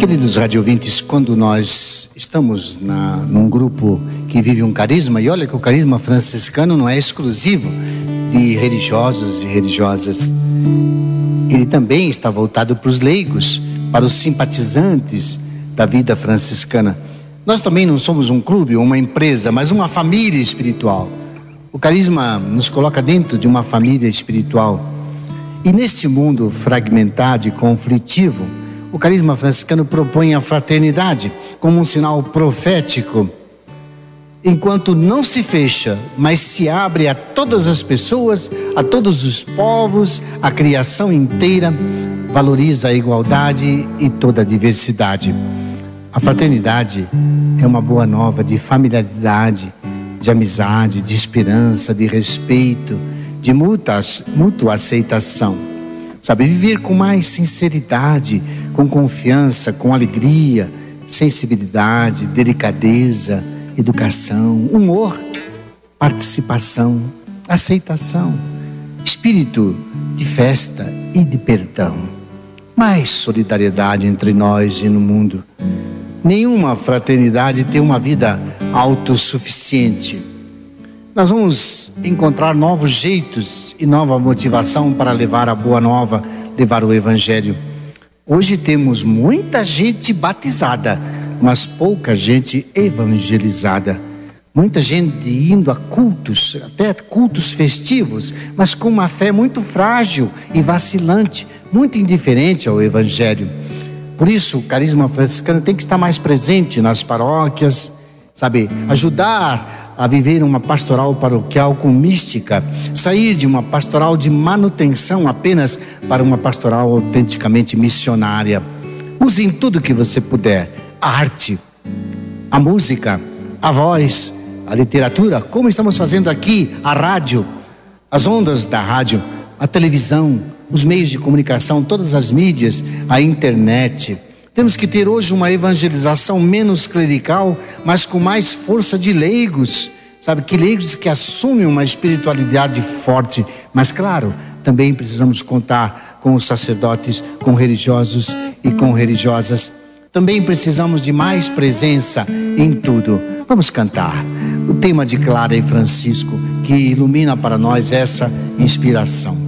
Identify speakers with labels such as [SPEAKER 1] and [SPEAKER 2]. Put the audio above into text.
[SPEAKER 1] Queridos radiovintes, quando nós estamos num grupo que vive um carisma, e olha que o carisma franciscano não é exclusivo de religiosos e religiosas, ele também está voltado para os leigos, para os simpatizantes da vida franciscana. Nós também não somos um clube ou uma empresa, mas uma família espiritual. O carisma nos coloca dentro de uma família espiritual. E neste mundo fragmentado e conflitivo, o carisma franciscano propõe a fraternidade como um sinal profético. Enquanto não se fecha, mas se abre a todas as pessoas, a todos os povos, a criação inteira, valoriza a igualdade e toda a diversidade. A fraternidade é uma boa nova de familiaridade, de amizade, de esperança, de respeito, de mútua aceitação. Sabe, viver com mais sinceridade, com confiança, com alegria, sensibilidade, delicadeza, educação, humor, participação, aceitação, espírito de festa e de perdão. Mais solidariedade entre nós e no mundo. Nenhuma fraternidade tem uma vida autossuficiente. Nós vamos encontrar novos jeitos e nova motivação para levar a boa nova, levar o evangelho. Hoje temos muita gente batizada, mas pouca gente evangelizada. Muita gente indo a cultos, até cultos festivos, mas com uma fé muito frágil e vacilante, muito indiferente ao evangelho. Por isso, o carisma franciscano tem que estar mais presente nas paróquias, sabe, ajudar a viver uma pastoral paroquial com mística, sair de uma pastoral de manutenção apenas para uma pastoral autenticamente missionária. Use em tudo que você puder: a arte, a música, a voz, a literatura, como estamos fazendo aqui, a rádio, as ondas da rádio, a televisão, os meios de comunicação, todas as mídias, a internet. Temos que ter hoje uma evangelização menos clerical, mas com mais força de leigos, sabe? Que leigos que assumem uma espiritualidade forte. Mas claro, também precisamos contar com os sacerdotes, com religiosos e com religiosas. Também precisamos de mais presença em tudo. Vamos cantar o tema de Clara e Francisco, que ilumina para nós essa inspiração.